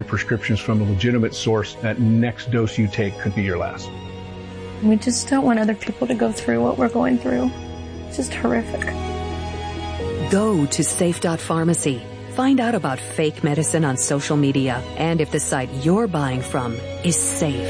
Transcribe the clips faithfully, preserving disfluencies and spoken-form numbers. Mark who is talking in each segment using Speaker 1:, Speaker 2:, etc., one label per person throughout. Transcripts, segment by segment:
Speaker 1: prescriptions from a legitimate source, that next dose you take could be your last.
Speaker 2: We just don't want other people to go through what we're going through. It's just horrific.
Speaker 3: Go to safe dot pharmacy. Find out about fake medicine on social media and if the site you're buying from is safe.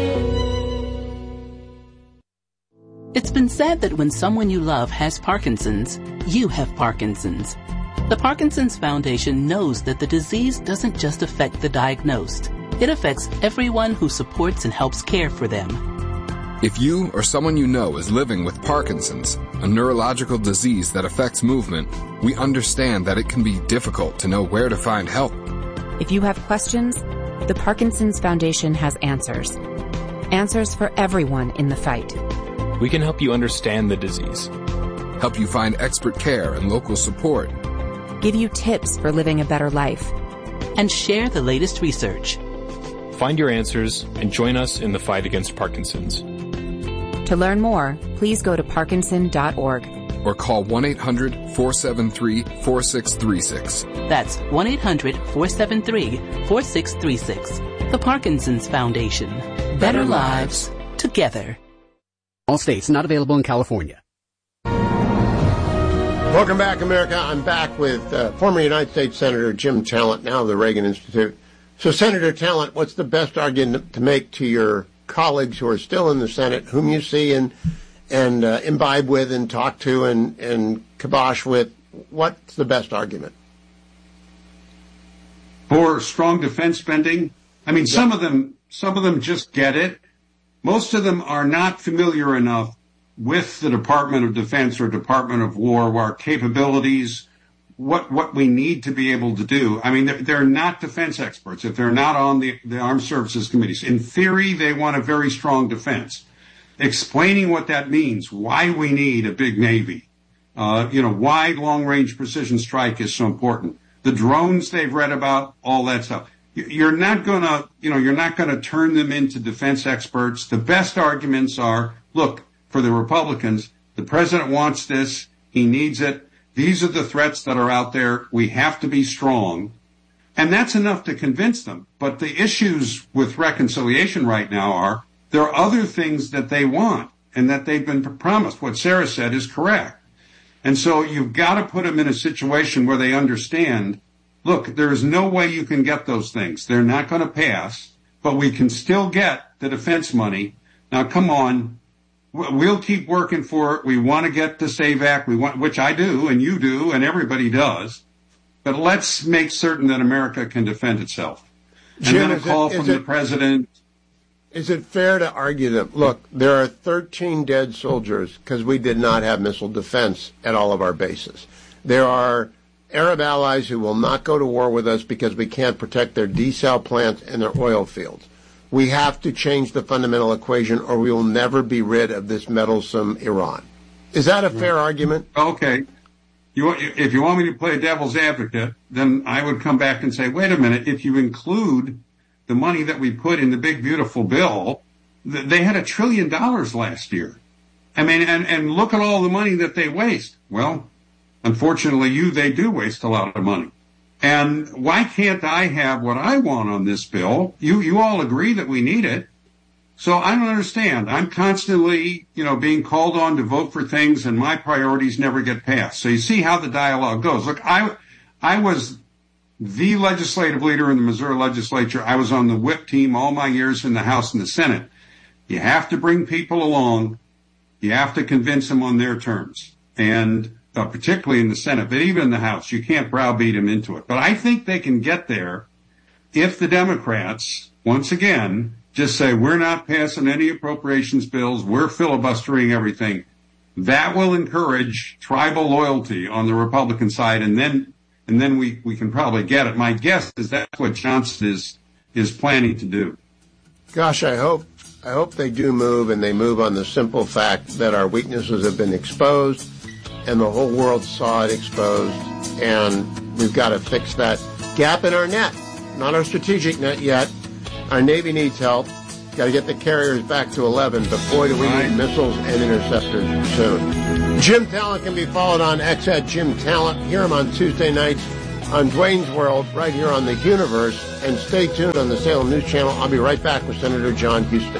Speaker 4: It's been said that when someone you love has Parkinson's, you have Parkinson's. The Parkinson's Foundation knows that the disease doesn't just affect the diagnosed. It affects everyone who supports and helps care for them.
Speaker 5: If you or someone you know is living with Parkinson's, a neurological disease that affects movement, we understand that it can be difficult to know where to find help.
Speaker 6: If you have questions, the Parkinson's Foundation has answers. Answers for everyone in the fight.
Speaker 7: We can help you understand the disease,
Speaker 5: help you find expert care and local support,
Speaker 6: give you tips for living a better life,
Speaker 4: and share the latest research.
Speaker 7: Find your answers and join us in the fight against Parkinson's.
Speaker 6: To learn more, please go to parkinson dot org.
Speaker 5: Or call one eight hundred four seven three four six three six.
Speaker 4: That's one eight hundred four seven three four six three six. The Parkinson's Foundation. Better, Better lives together.
Speaker 8: All states, not available in California.
Speaker 9: Welcome back, America. I'm back with uh, former United States Senator Jim Talent, now of the Reagan Institute. So, Senator Talent, what's the best argument to make to your colleagues who are still in the Senate, whom you see and and uh, imbibe with and talk to and, and kibosh with? What's the best argument?
Speaker 10: For strong defense spending? I mean, yeah. some of them some of them just get it. Most of them are not familiar enough with the Department of Defense or Department of War, our capabilities, what what we need to be able to do. I mean, they're, they're not defense experts if they're not on the, the armed services committees. In theory, they want a very strong defense. Explaining what that means, why we need a big Navy, uh, you know, why long-range precision strike is so important, the drones they've read about, all that stuff. You're not going to, you know, you're not going to turn them into defense experts. The best arguments are, look, for the Republicans, the president wants this, he needs it. These are the threats that are out there. We have to be strong. And that's enough to convince them. But the issues with reconciliation right now are there are other things that they want and that they've been promised. What Sarah said is correct. And so you've got to put them in a situation where they understand, look, there is no way you can get those things. They're not going to pass, but we can still get the defense money. Now, come on. We'll keep working for it. We want to get the SAVE Act, we want, which I do and you do and everybody does. But let's make certain that America can defend itself. And
Speaker 9: Jim,
Speaker 10: then a call
Speaker 9: it,
Speaker 10: from
Speaker 9: it,
Speaker 10: the president.
Speaker 9: Is it fair to argue that, look, there are thirteen dead soldiers because we did not have missile defense at all of our bases. There are Arab allies who will not go to war with us because we can't protect their desal plants and their oil fields. We have to change the fundamental equation or we will never be rid of this meddlesome Iran. Is that a fair argument?
Speaker 10: Okay. You, if you want me to play devil's advocate, then I would come back and say, wait a minute, if you include the money that we put in the big, beautiful bill, they had a trillion dollars last year. I mean, and, and look at all the money that they waste. Well, unfortunately, you, they do waste a lot of money. And why can't I have what I want on this bill? You, you all agree that we need it. So I don't understand. I'm constantly, you know, being called on to vote for things and my priorities never get passed. So you see how the dialogue goes. Look, I, I was the legislative leader in the Missouri legislature. I was on the whip team all my years in the House and the Senate. You have to bring people along. You have to convince them on their terms. And uh, particularly in the Senate, but even in the House, you can't browbeat them into it. But I think they can get there if the Democrats, once again, just say, we're not passing any appropriations bills, we're filibustering everything. That will encourage tribal loyalty on the Republican side, and then and then we, we can probably get it. My guess is that's what Johnson is is planning to do.
Speaker 9: Gosh, I hope I hope they do move, and they move on the simple fact that our weaknesses have been exposed, and the whole world saw it exposed, and we've got to fix that gap in our net. Not our strategic net yet. Our Navy needs help. Got to get the carriers back to eleven, but boy, do we
Speaker 10: right.
Speaker 9: need missiles and interceptors soon. Jim Talent can be followed on X at Jim Talent. Hear him on Tuesday nights on Dwayne's World right here on the Universe. And stay tuned on the Salem News Channel. I'll be right back with Senator John Houston.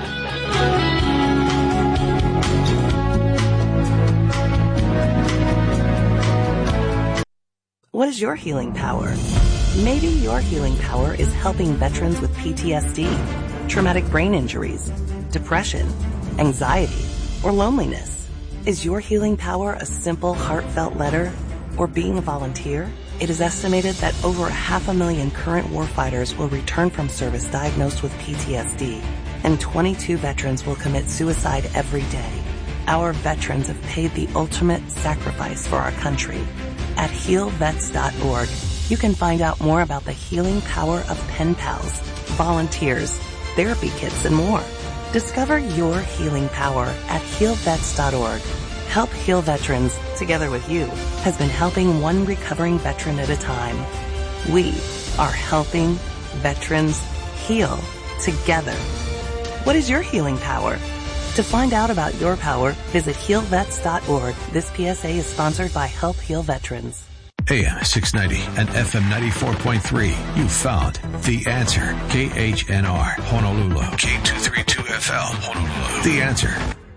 Speaker 11: What is your healing power? Maybe your healing power is helping veterans with P T S D, traumatic brain injuries, depression, anxiety, or loneliness. Is your healing power a simple, heartfelt letter or being a volunteer? It is estimated that over half a million current warfighters will return from service diagnosed with P T S D, and twenty-two veterans will commit suicide every day. Our veterans have paid the ultimate sacrifice for our country. At heal vets dot org, you can find out more about the healing power of pen pals, volunteers, therapy kits, and more. Discover your healing power at heal vets dot org. Help Heal Veterans, together with you, has been helping one recovering veteran at a time. We are helping veterans heal together. What is your healing power? To find out about your power, visit heal vets dot org. This P S A is sponsored by Help Heal Veterans.
Speaker 12: A M six ninety and F M ninety-four point three. You found The Answer. K H N R, Honolulu. K two thirty-two F L, Honolulu. The Answer.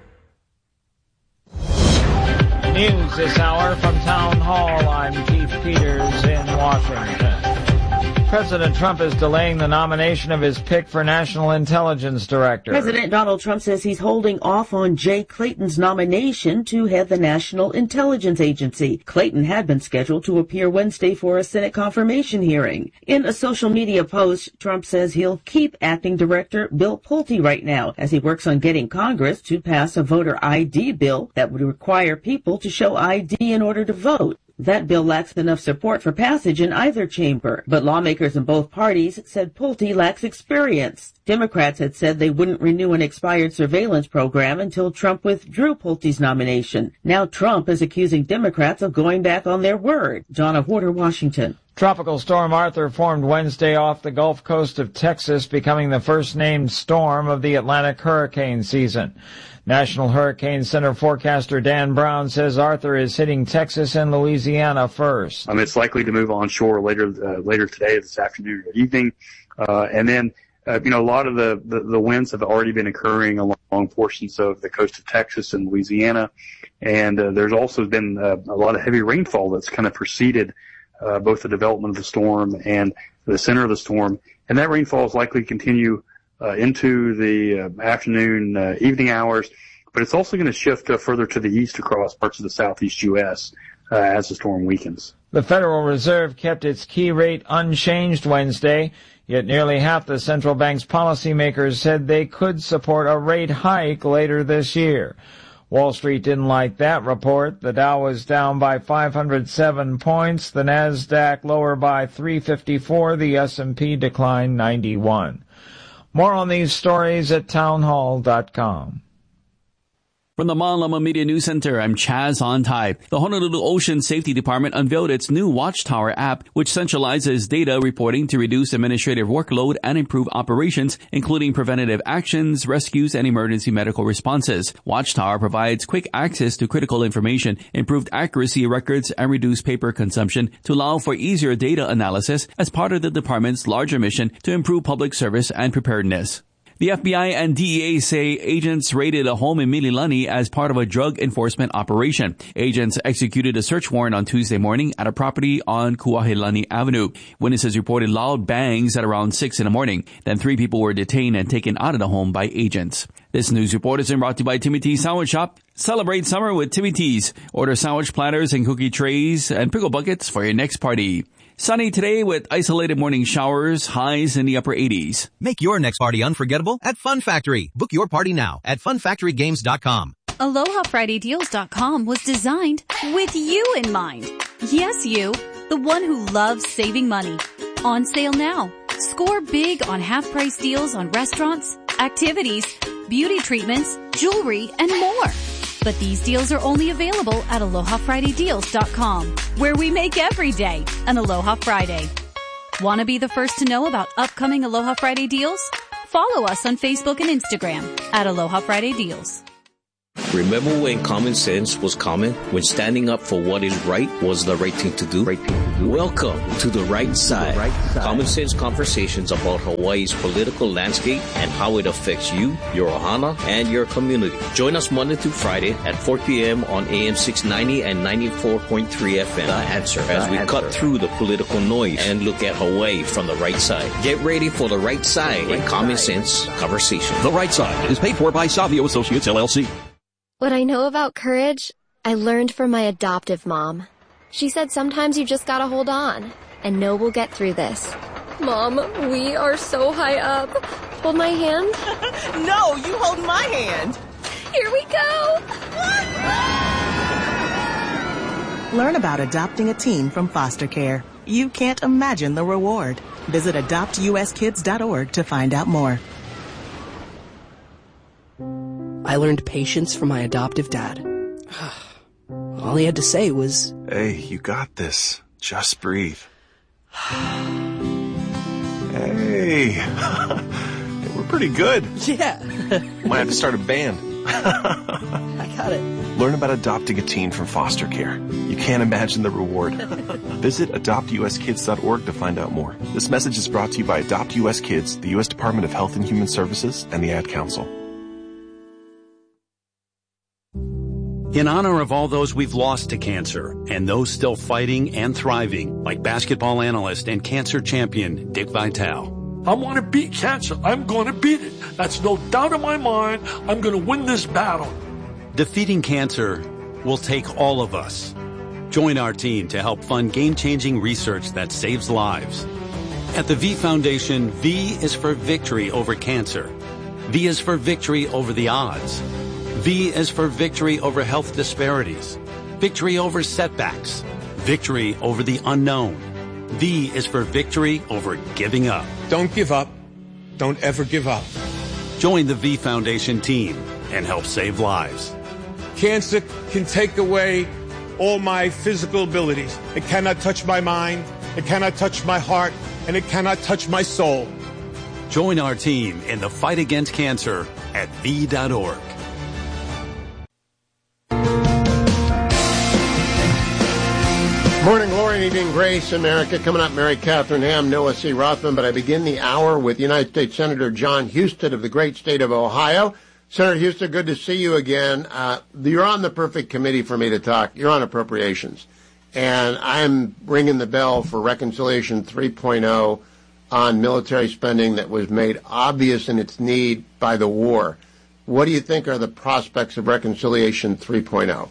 Speaker 13: News this hour from Town Hall. I'm Keith Peters in Washington. President Trump is delaying the nomination of his pick for National Intelligence Director.
Speaker 14: President Donald Trump says he's holding off on Jay Clayton's nomination to head the National Intelligence Agency. Clayton had been scheduled to appear Wednesday for a Senate confirmation hearing. In a social media post, Trump says he'll keep acting director Bill Pulte right now as he works on getting Congress to pass a voter I D bill that would require people to show I D in order to vote. That bill lacks enough support for passage in either chamber, but lawmakers in both parties said Pulte lacks experience. Democrats had said they wouldn't renew an expired surveillance program until Trump withdrew Pulte's nomination. Now Trump is accusing Democrats of going back on their word. Donna Horter, Washington.
Speaker 13: Tropical Storm Arthur formed Wednesday off the Gulf Coast of Texas, becoming the first named storm of the Atlantic hurricane season. National Hurricane Center forecaster Dan Brown says Arthur is hitting Texas and Louisiana first.
Speaker 15: Um, it's likely to move onshore later uh, later today, this afternoon or evening. Uh, and then, uh, you know, a lot of the, the, the winds have already been occurring along, along portions of the coast of Texas and Louisiana. And uh, there's also been uh, a lot of heavy rainfall that's kind of preceded uh, both the development of the storm and the center of the storm. And that rainfall is likely to continue Uh, into the uh, afternoon, uh, evening hours, but it's also going to shift uh, further to the east across parts of the southeast U S uh, as the storm weakens.
Speaker 13: The Federal Reserve kept its key rate unchanged Wednesday, yet nearly half the central bank's policymakers said they could support a rate hike later this year. Wall Street didn't like that report. The Dow was down by five hundred seven points, the Nasdaq lower by three fifty-four, the S and P declined ninety-one. More on these stories at town hall dot com.
Speaker 16: From the Malama Media News Center, I'm Chaz on Type. The Honolulu Ocean Safety Department unveiled its new Watchtower app, which centralizes data reporting to reduce administrative workload and improve operations, including preventative actions, rescues, and emergency medical responses. Watchtower provides quick access to critical information, improved accuracy of records, and reduced paper consumption to allow for easier data analysis as part of the department's larger mission to improve public service and preparedness. The F B I and D E A say agents raided a home in Mililani as part of a drug enforcement operation. Agents executed a search warrant on Tuesday morning at a property on Kuahilani Avenue. Witnesses reported loud bangs at around six in the morning. Then three people were detained and taken out of the home by agents. This news report is brought to you by Timmy T's Sandwich Shop. Celebrate summer with Timmy T's. Order sandwich platters and cookie trays and pickle buckets for your next party. Sunny today with isolated morning showers, highs in the upper eighties.
Speaker 17: Make your next party unforgettable at Fun Factory. Book your party now at fun factory games dot com.
Speaker 18: Aloha Friday Deals dot com was designed with you in mind. Yes, you, the one who loves saving money. On sale now. Score big on half-price deals on restaurants, activities, beauty treatments, jewelry, and more. But these deals are only available at Aloha Friday Deals dot com, where we make every day an Aloha Friday. Want to be the first to know about upcoming Aloha Friday deals? Follow us on Facebook and Instagram at Aloha Friday Deals.
Speaker 19: Remember when common sense was common? When standing up for what is right was the right thing to do? Right thing to do. Welcome to the right side. The right side. Common sense conversations about Hawaii's political landscape and how it affects you, your ohana, and your community. Join us Monday through Friday at four p.m. on A M six ninety and ninety-four point three F M. The Answer. As we cut through the political noise and look at Hawaii from the right side. Get ready for the right side in common sense conversation.
Speaker 20: The Right Side is paid for by Savio Associates, L L C.
Speaker 21: What I know about courage, I learned from my adoptive mom. She said sometimes you just gotta hold on and know we'll get through this. Mom, we are so high up. Hold my hand.
Speaker 22: No, you hold my hand.
Speaker 21: Here we go.
Speaker 11: Learn about adopting a teen from foster care. You can't imagine the reward. Visit adopt U S kids dot org to find out more.
Speaker 23: I learned patience from my adoptive dad. All he had to say was,
Speaker 24: "Hey, you got this. Just breathe." Hey, we're pretty good.
Speaker 23: Yeah.
Speaker 24: Might have to start a band.
Speaker 23: I got it.
Speaker 24: Learn about adopting a teen from foster care. You can't imagine the reward. Visit adopt U S kids dot org to find out more. This message is brought to you by Adopt U S Kids, the U S Department of Health and Human Services, and the Ad Council.
Speaker 25: In honor of all those we've lost to cancer and those still fighting and thriving, like basketball analyst and cancer champion Dick Vitale.
Speaker 26: I want to beat cancer. I'm going to beat it. That's no doubt in my mind. I'm going to win this battle.
Speaker 25: Defeating cancer will take all of us. Join our team to help fund game-changing research that saves lives. At the V Foundation, V is for victory over cancer. V is for victory over the odds. V is for victory over health disparities, victory over setbacks, victory over the unknown. V is for victory over giving up.
Speaker 27: Don't give up. Don't ever give up.
Speaker 25: Join the V Foundation team and help save lives.
Speaker 27: Cancer can take away all my physical abilities. It cannot touch my mind, it cannot touch my heart, and it cannot touch my soul.
Speaker 25: Join our team in the fight against cancer at V dot org.
Speaker 9: Morning glory and evening grace, America. Coming up, Mary Catherine Ham, Noah C. Rothman. But I begin the hour with United States Senator John Husted of the great state of Ohio. Senator Husted, good to see you again. Uh, you're on the perfect committee for me to talk. You're on appropriations. And I'm ringing the bell for Reconciliation three point oh on military spending that was made obvious in its need by the war. What do you think are the prospects of Reconciliation three point oh?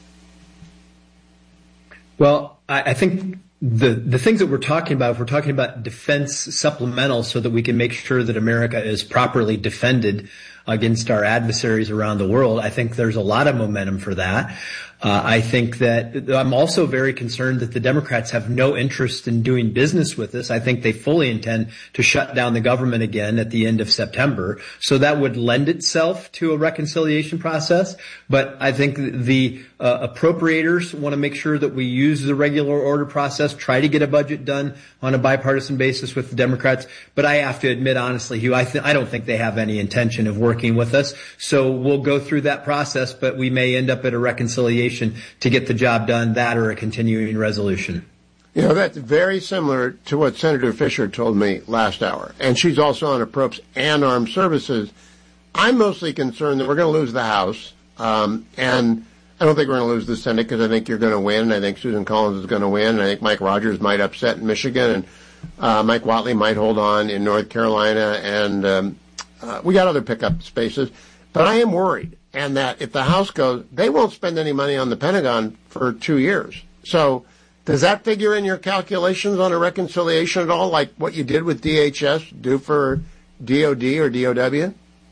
Speaker 28: Well, I think the the things that we're talking about, if we're talking about defense supplemental so that we can make sure that America is properly defended against our adversaries around the world, I think there's a lot of momentum for that. Uh, I think that I'm also very concerned that the Democrats have no interest in doing business with us. I think they fully intend to shut down the government again at the end of September. So that would lend itself to a reconciliation process. But I think the uh, appropriators want to make sure that we use the regular order process, try to get a budget done on a bipartisan basis with the Democrats. But I have to admit, honestly, Hugh, I, th- I don't think they have any intention of working with us. So we'll go through that process, but we may end up at a reconciliation to get the job done, that or a continuing resolution.
Speaker 9: You know, that's very similar to what Senator Fisher told me last hour. And she's also on approps and armed services. I'm mostly concerned that we're going to lose the House. Um, and I don't think we're going to lose the Senate because I think you're going to win. I think Susan Collins is going to win. And I think Mike Rogers might upset in Michigan. And uh, Mike Whatley might hold on in North Carolina. And um, uh, we got other pickup spaces. But I am worried. And that if the House goes, they won't spend any money on the Pentagon for two years. So does that figure in your calculations on a reconciliation at all, like what you did with D H S do for D O D or D O W?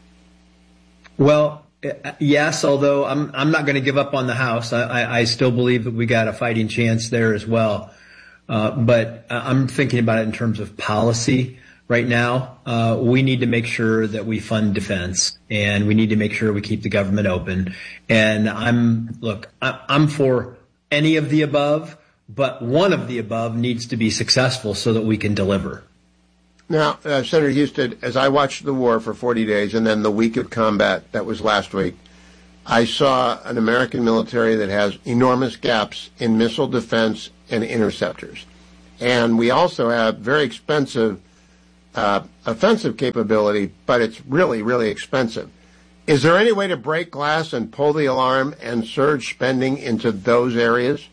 Speaker 28: Well, yes, although I'm I'm not going to give up on the House. I, I, I still believe that we got a fighting chance there as well. Uh, but I'm thinking about it in terms of policy. Right now, uh, we need to make sure that we fund defense, and we need to make sure we keep the government open. And I'm, look, I'm for any of the above, but one of the above needs to be successful so that we can deliver.
Speaker 9: Now, uh, Senator Husted, as I watched the war for forty days and then the week of combat that was last week, I saw an American military that has enormous gaps in missile defense and interceptors. And we also have very expensive uh, offensive capability, but it's really, really expensive. Is there any way to break glass and pull the alarm and surge spending into those areas?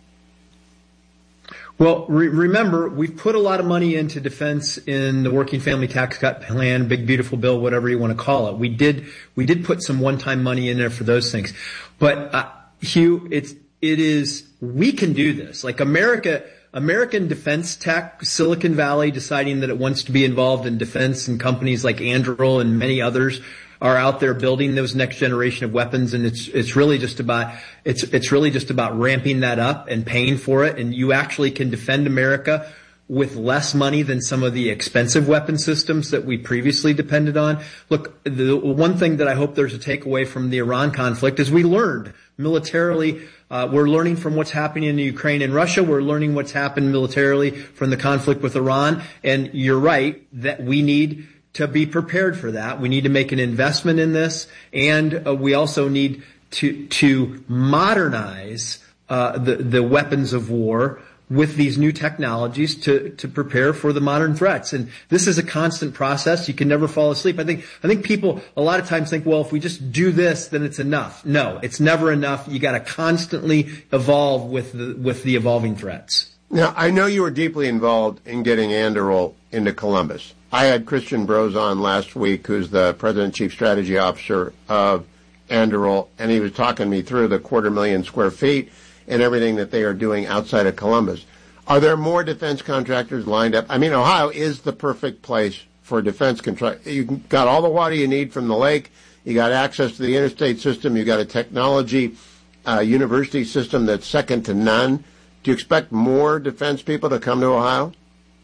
Speaker 28: Well, re- remember, we've put a lot of money into defense in the Working Family Tax Cut Plan, Big Beautiful Bill, whatever you want to call it. We did we did put some one-time money in there for those things. But uh, Hugh, it's it is we can do this. Like America, American defense tech, Silicon Valley deciding that it wants to be involved in defense, and companies like Anduril and many others are out there building those next generation of weapons, and it's it's really just about it's it's really just about ramping that up and paying for it, and you actually can defend America with less money than some of the expensive weapon systems that we previously depended on. Look, the one thing that I hope there's a takeaway from the Iran conflict is we learned militarily. Uh, we're learning from what's happening in Ukraine and Russia. We're learning what's happened militarily from the conflict with Iran, and you're right that we need to be prepared for that. We need to make an investment in this, and uh, we also need to to modernize uh, the the weapons of war with these new technologies to to prepare for the modern threats. And this is a constant process. You can never fall asleep. I think I think people a lot of times think, well, if we just do this, then it's enough. No, it's never enough. You got to constantly evolve with the with the evolving threats.
Speaker 9: Now, I know you were deeply involved in getting Anduril into Columbus. I had Christian Brose on last week, who's the President and Chief Strategy Officer of Anduril, and he was talking me through the quarter million square feet and everything that they are doing outside of Columbus. Are there more defense contractors lined up? I mean, Ohio is the perfect place for defense contract. You got all the water you need from the lake. You got access to the interstate system. You got a technology uh, university system that's second to none. Do you expect more defense people to come to Ohio?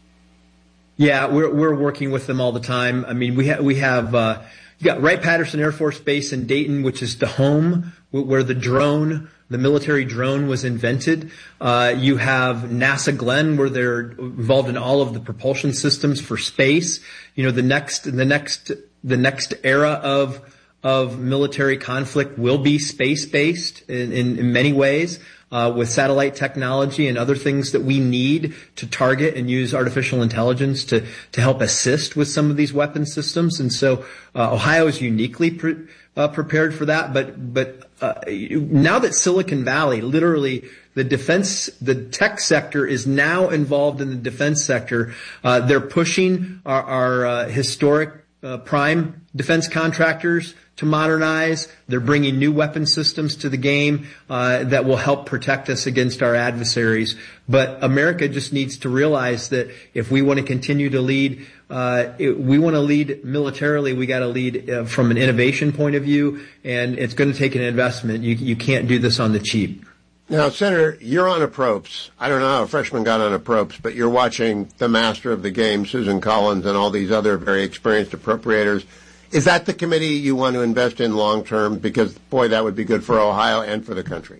Speaker 28: Yeah, we're we're working with them all the time. I mean, we have we have uh, you got Wright-Patterson Air Force Base in Dayton, which is the home where the drone, the military drone, was invented. Uh, you have NASA Glenn, where they're involved in all of the propulsion systems for space. You know, the next the next the next era of of military conflict will be space-based in, in, in many ways. Uh, with satellite technology and other things that we need to target and use artificial intelligence to, to help assist with some of these weapon systems. And so, uh, Ohio is uniquely pre- uh, prepared for that. But, but, uh, now that Silicon Valley, literally the defense, the tech sector is now involved in the defense sector, uh, they're pushing our, our, uh, historic, uh, prime defense contractors to modernize. They're bringing new weapon systems to the game uh, that will help protect us against our adversaries. But America just needs to realize that if we want to continue to lead, uh, it, we want to lead militarily, we got to lead uh, from an innovation point of view, and it's going to take an investment. You, you can't do this on the cheap.
Speaker 9: Now, Senator, you're on approps. I don't know how a freshman got on approps, but you're watching the master of the game, Susan Collins, and all these other very experienced appropriators. Is that the committee you want to invest in long term? Because, boy, that would be good for Ohio and for the country.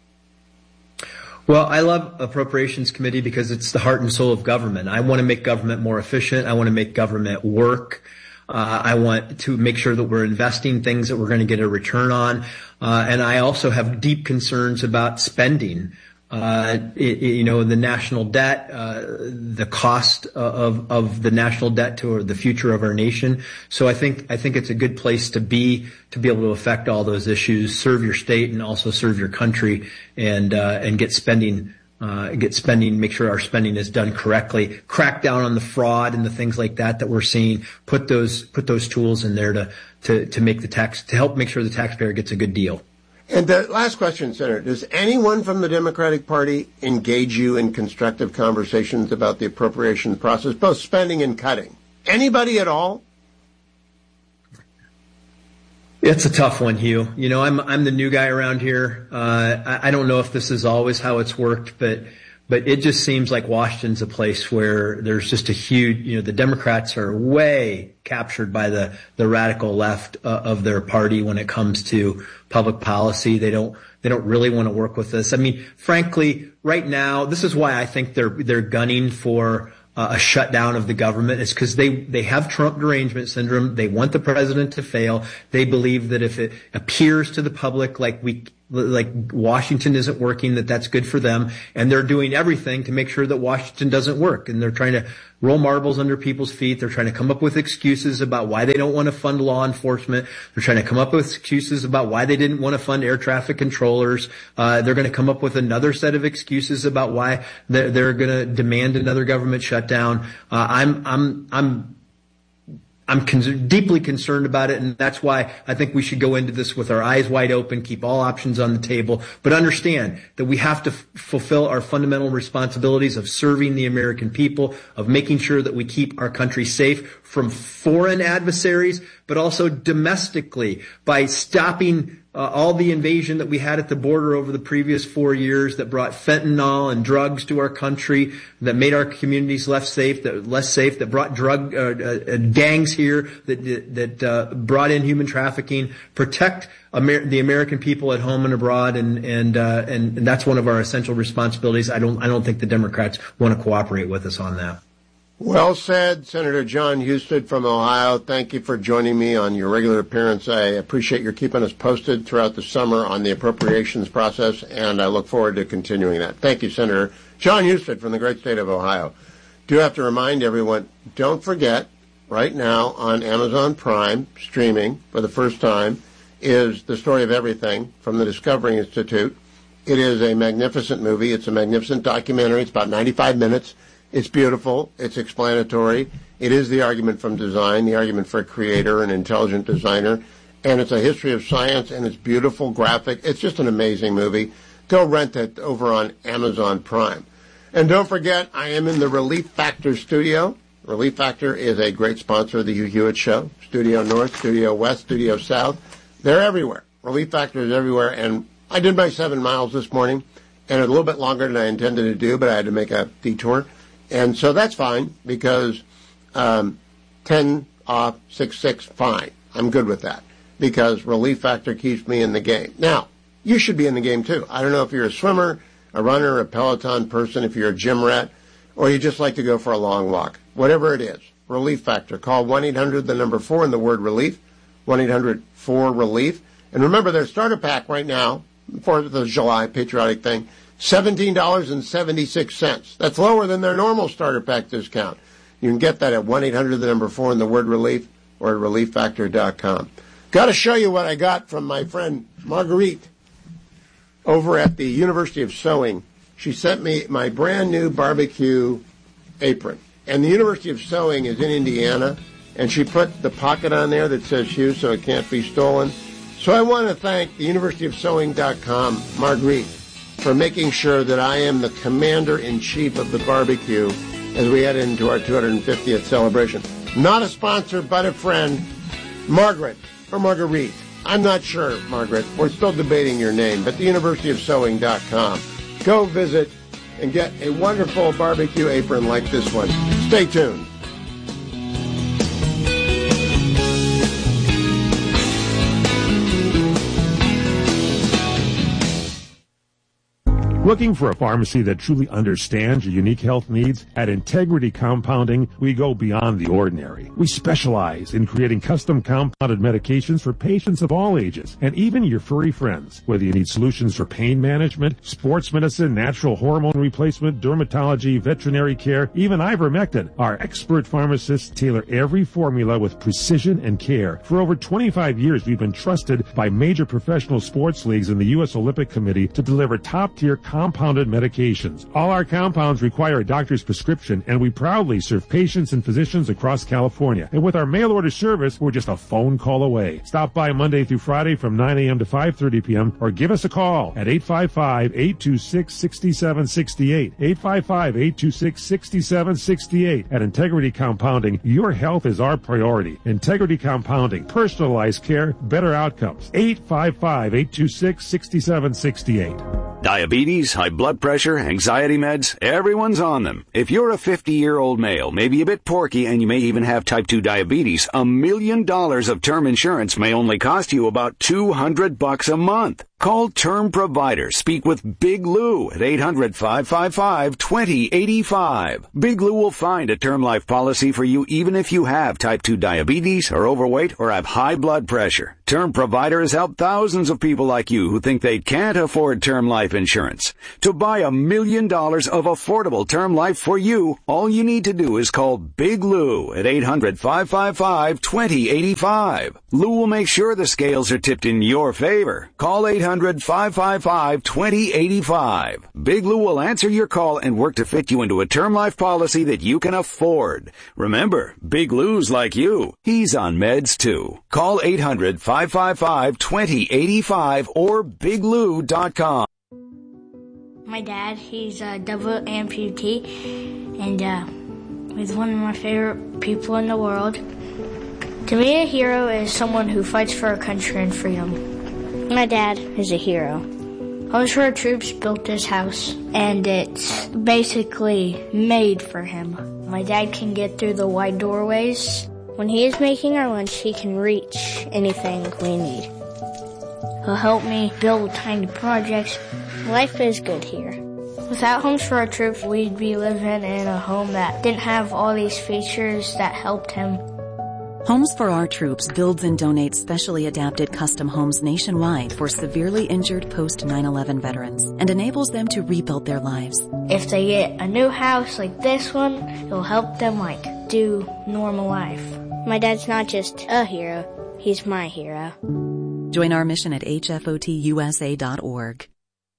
Speaker 28: Well, I love Appropriations Committee because it's the heart and soul of government. I want to make government more efficient. I want to make government work. Uh, I want to make sure that we're investing things that we're going to get a return on. Uh, and I also have deep concerns about spending. Uh, it, you know, the national debt, uh, the cost of, of the national debt to the future of our nation. So I think, I think it's a good place to be, to be able to affect all those issues, serve your state and also serve your country, and, uh, and get spending, uh, get spending, make sure our spending is done correctly, crack down on the fraud and the things like that that we're seeing, put those, put those tools in there to, to, to make the tax, to help make sure the taxpayer gets a good deal.
Speaker 9: And the last question, Senator, does anyone from the Democratic Party engage you in constructive conversations about the appropriation process, both spending and cutting? Anybody at all?
Speaker 28: It's a tough one, Hugh. You know, I'm I'm the new guy around here. Uh, I, I don't know if this is always how it's worked, but but it just seems like Washington's a place where there's just a huge, you know, the Democrats are way captured by the, the radical left uh, of their party when it comes to public policy. They don't, they don't really want to work with us. I mean, frankly, right now, this is why I think they're, they're gunning for, uh, a shutdown of the government. It's because they, they have Trump derangement syndrome. They want the president to fail. They believe that if it appears to the public like we, like Washington isn't working, that that's good for them. And they're doing everything to make sure that Washington doesn't work. And they're trying to roll marbles under people's feet. They're trying to come up with excuses about why they don't want to fund law enforcement. They're trying to come up with excuses about why they didn't want to fund air traffic controllers. Uh, they're going to come up with another set of excuses about why they're, they're going to demand another government shutdown. Uh, I'm, I'm, I'm, I'm con- deeply concerned about it, and that's why I think we should go into this with our eyes wide open, keep all options on the table, but understand that we have to f- fulfill our fundamental responsibilities of serving the American people, of making sure that we keep our country safe from foreign adversaries, but also domestically by stopping Uh, all the invasion that we had at the border over the previous four years that brought fentanyl and drugs to our country, that made our communities less safe, that less safe, that brought drug uh, uh, gangs here, that that uh, brought in human trafficking. Protect Amer- the American people at home and abroad, and and, uh, and and that's one of our essential responsibilities. I don't I don't think the Democrats want to cooperate with us on that.
Speaker 9: Well said, Senator John Husted from Ohio. Thank you for joining me on your regular appearance. I appreciate your keeping us posted throughout the summer on the appropriations process, and I look forward to continuing that. Thank you, Senator John Husted from the great state of Ohio. Do have to remind everyone, don't forget, right now on Amazon Prime, streaming for the first time, is The Story of Everything from the Discovery Institute. It is a magnificent movie. It's a magnificent documentary. It's about ninety-five minutes. It's beautiful. It's explanatory. It is the argument from design, the argument for a creator, an intelligent designer. And it's a history of science, and it's beautiful, graphic. It's just an amazing movie. Go rent it over on Amazon Prime. And don't forget, I am in the Relief Factor studio. Relief Factor is a great sponsor of the Hugh Hewitt Show. Studio North, Studio West, Studio South. They're everywhere. Relief Factor is everywhere. And I did my seven miles this morning, and a little bit longer than I intended to do, but I had to make a detour. And so that's fine, because um, ten off, six six, fine. I'm good with that, because Relief Factor keeps me in the game. Now, you should be in the game, too. I don't know if you're a swimmer, a runner, a Peloton person, if you're a gym rat, or you just like to go for a long walk. Whatever it is, Relief Factor. Call one eight hundred, the number four, and the word relief, one eight hundred four relief. And remember, their starter pack right now, fourth of July, patriotic thing, seventeen dollars and seventy-six cents. That's lower than their normal starter pack discount. You can get that at one eight hundred, the number four, and the word relief, or at relief factor dot com. Got to show you what I got from my friend Marguerite over at the University of Sewing. She sent me my brand new barbecue apron. And the University of Sewing is in Indiana, and she put the pocket on there that says Hugh so it can't be stolen. So I want to thank the university of sewing dot com, Marguerite, for making sure that I am the commander-in-chief of the barbecue as we head into our two hundred fiftieth celebration. Not a sponsor, but a friend, Margaret, or Marguerite. I'm not sure, Margaret. We're still debating your name, but the university of sewing dot com. Go visit and get a wonderful barbecue apron like this one. Stay tuned.
Speaker 1: Looking for a pharmacy that truly understands your unique health needs? At Integrity Compounding, we go beyond the ordinary. We specialize in creating custom compounded medications for patients of all ages, and even your furry friends. Whether you need solutions for pain management, sports medicine, natural hormone replacement, dermatology, veterinary care, even ivermectin, our expert pharmacists tailor every formula with precision and care. For over twenty-five years, we've been trusted by major professional sports leagues and the U S Olympic Committee to deliver top-tier compounded medications. All our compounds require a doctor's prescription, and we proudly serve patients and physicians across California. And with our mail-order service, we're just a phone call away. Stop by Monday through Friday from nine a.m. to five thirty p.m. or give us a call at eight five five, eight two six, six seven six eight, eight five five, eight two six, six seven six eight. At Integrity Compounding, your health is our priority. Integrity Compounding, personalized care, better outcomes. eight five five, eight two six, six seven six eight.
Speaker 2: Diabetes, high blood pressure, anxiety meds, everyone's on them. If you're a fifty-year-old male, maybe a bit porky, and you may even have type two diabetes, a million dollars of term insurance may only cost you about two hundred bucks a month. Call Term Provider. Speak with Big Lou at eight hundred, five five five, two zero eight five. Big Lou will find a term life policy for you even if you have type two diabetes, are overweight, or have high blood pressure. Term Provider has helped thousands of people like you who think they can't afford term life insurance. To buy a million dollars of affordable term life for you, all you need to do is call Big Lou at eight hundred, five five five, two zero eight five. Lou will make sure the scales are tipped in your favor. Call eight hundred, five five five, two zero eight five. Big Lou will answer your call and work to fit you into a term life policy that you can afford. Remember, Big Lou's like you. He's on meds too. Call eight hundred, five five five, two zero eight five or big lou dot com.
Speaker 3: My dad, he's a double amputee, and uh, he's one of my favorite people in the world. To me, a hero is someone who fights for our country and freedom. My dad is a hero. Homes for Our Troops built this house, and it's basically made for him. My dad can get through the wide doorways. When he is making our lunch, he can reach anything we need. He'll help me build tiny projects. Life is good here. Without Homes for Our Troops, we'd be living in a home that didn't have all these features that helped him.
Speaker 4: Homes for Our Troops builds and donates specially adapted custom homes nationwide for severely injured post nine eleven veterans and enables them to rebuild their lives.
Speaker 3: If they get a new house like this one, it'll help them like do normal life. My dad's not just a hero, he's my hero.
Speaker 4: Join our mission at H F O T U S A dot org.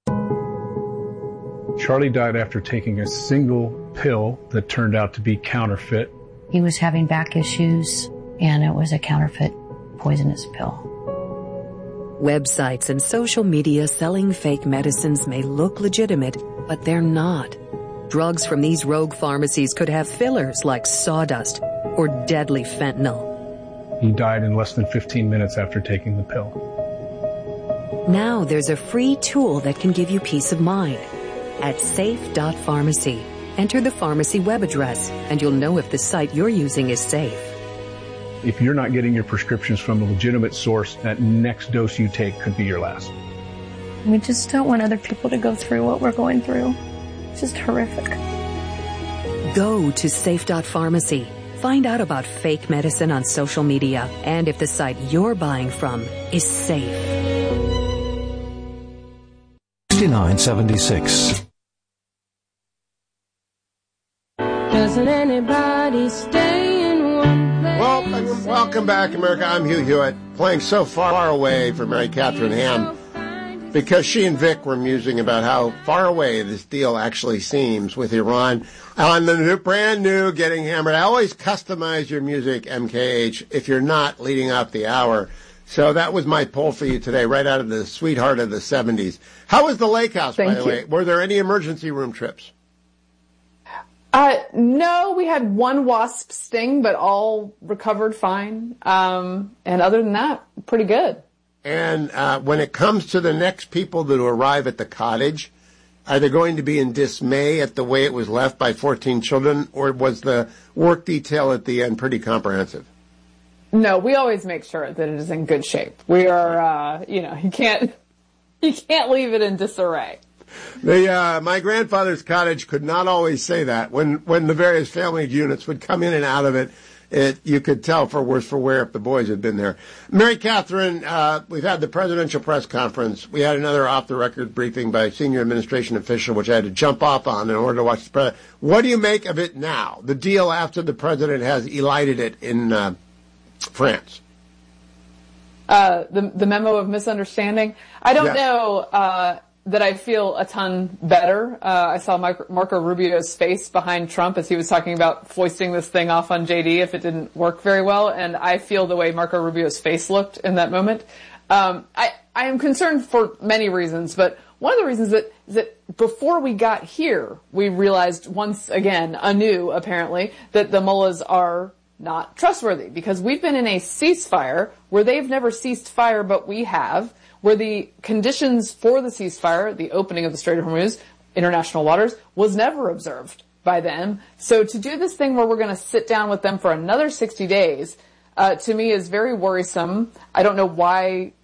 Speaker 5: Charlie died after taking a single pill that turned out to be counterfeit.
Speaker 6: He was having back issues, and it was a counterfeit poisonous pill.
Speaker 7: Websites and social media selling fake medicines may look legitimate, but they're not. Drugs from these rogue pharmacies could have fillers like sawdust or deadly fentanyl.
Speaker 5: He died in less than fifteen minutes after taking the pill.
Speaker 7: Now there's a free tool that can give you peace of mind. At safe dot pharmacy, enter the pharmacy web address, and you'll know if the site you're using is safe.
Speaker 5: If you're not getting your prescriptions from a legitimate source, that next dose you take could be your last.
Speaker 6: We just don't want other people to go through what we're going through. It's just horrific.
Speaker 7: Go to safe dot pharmacy. Find out about fake medicine on social media and if the site you're buying from is safe.
Speaker 8: sixty-nine seventy-six.
Speaker 10: Doesn't anybody stay in one place?
Speaker 9: Well, welcome back, America. I'm Hugh Hewitt, playing So Far Away for Mary Catherine Ham, because she and Vic were musing about how far away this deal actually seems with Iran. On the new, brand new Getting Hammered, I always customize your music, M K H, if you're not leading up the hour. So that was my poll for you today, right out of the sweetheart of the seventies. How was the lake house,
Speaker 12: Thank
Speaker 9: by the
Speaker 12: you.
Speaker 9: way? Were there any emergency room trips?
Speaker 12: Uh, no, we had one wasp sting, but all recovered fine. Um, and other than that, pretty good.
Speaker 9: And uh, when it comes to the next people that arrive at the cottage, are they going to be in dismay at the way it was left by fourteen children, or was the work detail at the end pretty comprehensive?
Speaker 12: No, we always make sure that it is in good shape. We are, uh, you know, you can't, you can't leave it in disarray.
Speaker 9: The uh, my grandfather's cottage could not always say that. When when the various family units would come in and out of it, it you could tell for worse for wear if the boys had been there. Mary Catherine, uh, we've had the presidential press conference. We had another off-the-record briefing by a senior administration official, which I had to jump off on in order to watch the president. What do you make of it now, the deal after the president has elided it in uh, France?
Speaker 12: Uh, the, the memo of misunderstanding. I don't
Speaker 9: Yes.
Speaker 12: know, uh, that I feel a ton better. Uh, I saw Mike, Marco Rubio's face behind Trump as he was talking about foisting this thing off on J D if it didn't work very well, and I feel the way Marco Rubio's face looked in that moment. Um, I, I am concerned for many reasons, but one of the reasons that, is that before we got here, we realized once again, anew apparently, that the mullahs are not trustworthy, because we've been in a ceasefire where they've never ceased fire, but we have, where the conditions for the ceasefire, the opening of the Strait of Hormuz, international waters, was never observed by them. So to do this thing where we're going to sit down with them for another sixty days, uh, to me is very worrisome. I don't know why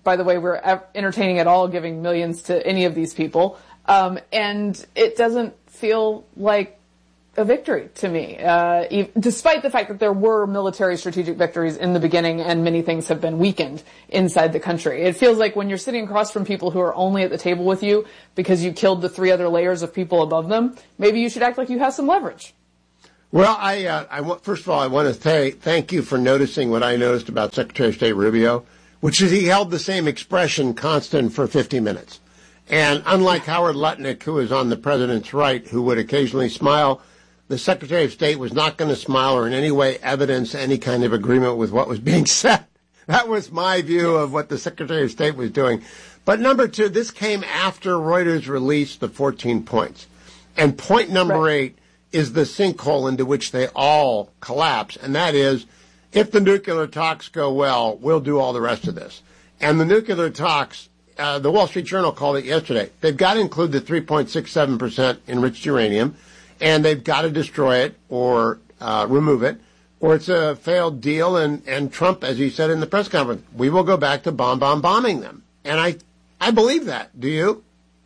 Speaker 12: by the way, we're entertaining at all giving millions to any of these people. Um, and it doesn't feel like a victory to me, uh, e- despite the fact that there were military strategic victories in the beginning and many things have been weakened inside the country. It feels like when you're sitting across from people who are only at the table with you because you killed the three other layers of people above them, maybe you should act like you have some leverage.
Speaker 9: Well, I, uh, I w- first of all, I want to th- thank you for noticing what I noticed about Secretary of State Rubio, which is he held the same expression constant for fifty minutes. And unlike Howard Lutnick, who is on the president's right, who would occasionally smile, the Secretary of State was not going to smile or in any way evidence any kind of agreement with what was being said. That was my view of what the Secretary of State was doing. But number two, this came after Reuters released the fourteen points. And point number right. eight is the sinkhole into which they all collapse, and that is, if the nuclear talks go well, we'll do all the rest of this. And the nuclear talks, uh, the Wall Street Journal called it yesterday, they've got to include the three point six seven percent enriched uranium, and they've got to destroy it or uh, remove it, or it's a failed deal. And, and Trump, as he said in the press conference, we will go back to bomb, bomb, bombing them. And I, I believe that. Do you?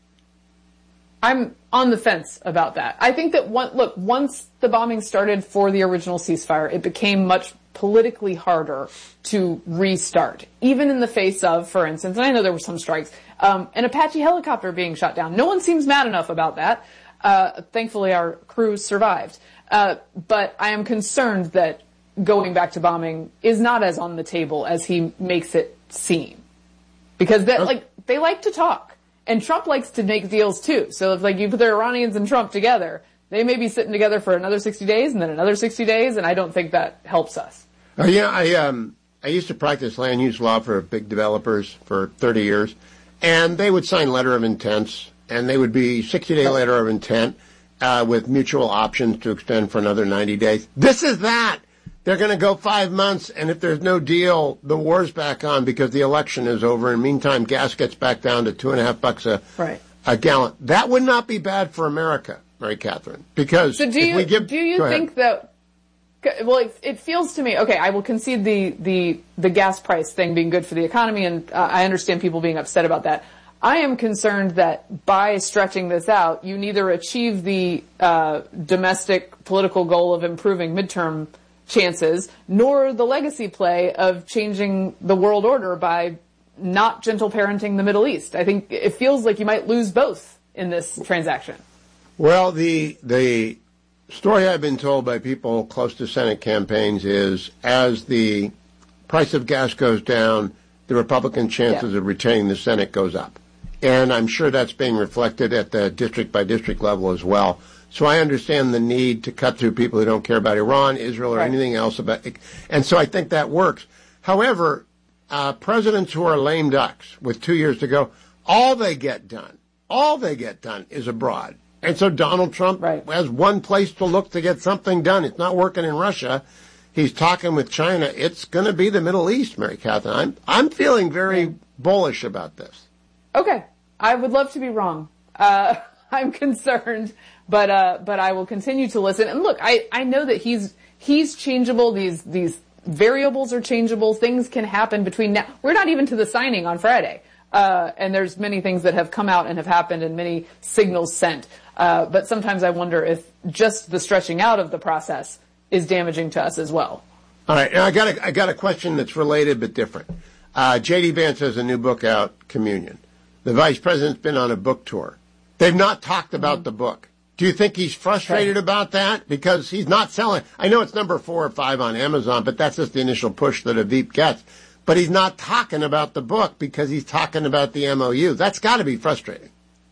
Speaker 12: I'm on the fence about that. I think that one, look, once the bombing started for the original ceasefire, it became much politically harder to restart, even in the face of, for instance, and I know there were some strikes, um, an Apache helicopter being shot down. No one seems mad enough about that. Uh, thankfully, our crew survived. Uh, but I am concerned that going back to bombing is not as on the table as he makes it seem. Because that, like, they like to talk. And Trump likes to make deals too. So if like you put the Iranians and Trump together, they may be sitting together for another sixty days and then another sixty days, and I don't think that helps us.
Speaker 9: Uh, yeah, I um I used to practice land use law for big developers for thirty years, and they would sign letter of intents, and they would be sixty-day letter of intent uh, with mutual options to extend for another ninety days. This is that. They're going to go five months, and if there's no deal, the war's back on because the election is over. And meantime, gas gets back down to two and a half bucks a,
Speaker 12: right.
Speaker 9: a gallon. That would not be bad for America, Mary Catherine, because
Speaker 12: so do
Speaker 9: if
Speaker 12: you,
Speaker 9: we give...
Speaker 12: Do you think that... Well, it, it feels to me, okay, I will concede the, the, the gas price thing being good for the economy, and uh, I understand people being upset about that. I am concerned that by stretching this out, you neither achieve the uh, domestic political goal of improving midterm chances, nor the legacy play of changing the world order by not gentle parenting the Middle East. I think it feels like you might lose both in this transaction.
Speaker 9: Well, the the story I've been told by people close to Senate campaigns is as the price of gas goes down, the Republican chances yeah. of retaining the Senate goes up. And I'm sure that's being reflected at the district by district level as well. So I understand the need to cut through people who don't care about Iran, Israel, or right. anything else about it. And so I think that works. However, uh, presidents who are lame ducks with two years to go, all they get done, all they get done is abroad. And so Donald Trump right. has one place to look to get something done. It's not working in Russia. He's talking with China. It's going to be the Middle East, Mary Catherine. I'm, I'm feeling very yeah. bullish about this.
Speaker 12: Okay. I would love to be wrong. Uh, I'm concerned. But, uh, but I will continue to listen. And look, I, I know that he's, he's changeable. These, these variables are changeable. Things can happen between now. We're not even to the signing on Friday. Uh, and there's many things that have come out and have happened and many signals sent. Uh, but sometimes I wonder if just the stretching out of the process is damaging to us as well.
Speaker 9: All right. Now I got a, I got a question that's related but different. Uh, J D Vance has a new book out, Communion. The vice president's been on a book tour. They've not talked about mm-hmm. the book. Do you think he's frustrated about that? Because he's not selling. I know it's number four or five on Amazon, but that's just the initial push that Aviv gets. But he's not talking about the book because he's talking about the M O U. That's got to be frustrating.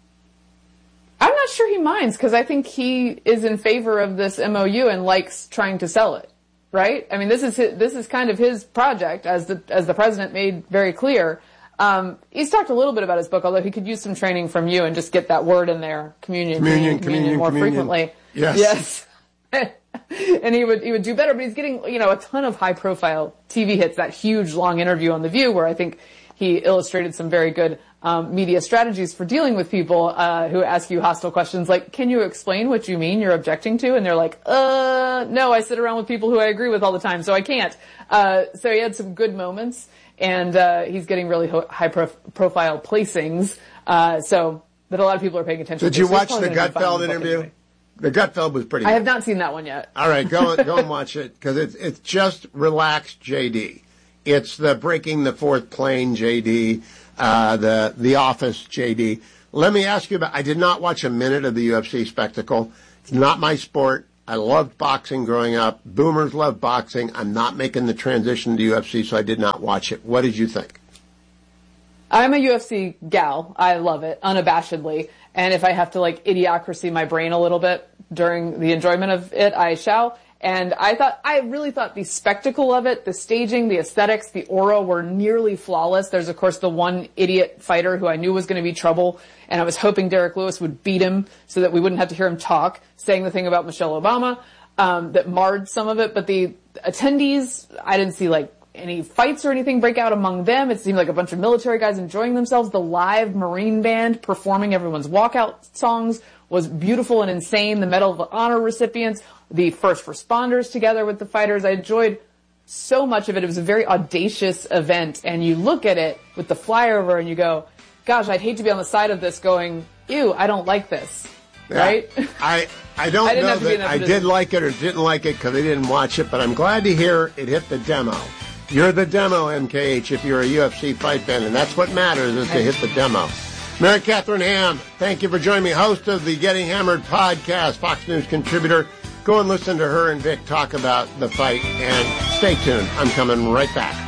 Speaker 12: I'm not sure he minds because I think he is in favor of this M O U and likes trying to sell it, right? I mean, this is his, this is kind of his project, as the as the president made very clear. Um, he's talked a little bit about his book, although he could use some training from you and just get that word in there, communion, communion, communion, communion more communion. frequently.
Speaker 9: Yes.
Speaker 12: Yes. And he would, he would do better, but he's getting, you know, a ton of high profile T V hits, that huge long interview on The View where I think he illustrated some very good um, media strategies for dealing with people uh, who ask you hostile questions like, can you explain what you mean you're objecting to? And they're like, uh, no, I sit around with people who I agree with all the time, so I can't. Uh, so he had some good moments, and uh, he's getting really ho- high prof- profile placings, uh, so that a lot of people are paying attention
Speaker 9: Did
Speaker 12: to.
Speaker 9: you
Speaker 12: So
Speaker 9: watch the Gutfeld interview?
Speaker 12: Anyway.
Speaker 9: The Gutfeld was pretty good.
Speaker 12: I have not seen that one yet.
Speaker 9: All right, go go and watch it, because it's, it's just relaxed J D. It's the breaking the fourth plane J D, uh, the the Office J D. Let me ask you about, I did not watch a minute of the U F C spectacle. It's not my sport. I loved boxing growing up. Boomers love boxing. I'm not making the transition to U F C, so I did not watch it. What did you think?
Speaker 12: I'm a U F C gal. I love it, unabashedly. And if I have to, like, idiocracy my brain a little bit during the enjoyment of it, I shall. And I thought, I really thought the spectacle of it, the staging, the aesthetics, the aura were nearly flawless. There's, of course, the one idiot fighter who I knew was going to be trouble, and I was hoping Derek Lewis would beat him so that we wouldn't have to hear him talk, saying the thing about Michelle Obama, um, that marred some of it. But the attendees, I didn't see, like, any fights or anything break out among them. It seemed like a bunch of military guys enjoying themselves. The live Marine band performing everyone's walkout songs was beautiful and insane. The Medal of Honor recipients, the first responders together with the fighters. I enjoyed so much of it. It was a very audacious event. And you look at it with the flyover and you go, gosh, I'd hate to be on the side of this going, ew, I don't like this.
Speaker 9: Yeah.
Speaker 12: Right?
Speaker 9: I I don't
Speaker 12: I
Speaker 9: know that, that I did like it or didn't like it because I didn't watch it, but I'm glad to hear it hit the demo. You're the demo, M K H, if you're a U F C fight fan, and that's what matters, is to hit the demo. Mary Catherine Ham, thank you for joining me, host of the Getting Hammered podcast, Fox News contributor. Go and listen to her and Vic talk about the fight, and stay tuned. I'm coming right back.